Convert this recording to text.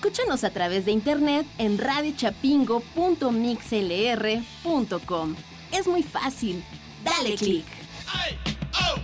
Escúchanos a través de internet en radiochapingo.mixlr.com. Es muy fácil. Dale click. Ay, oh.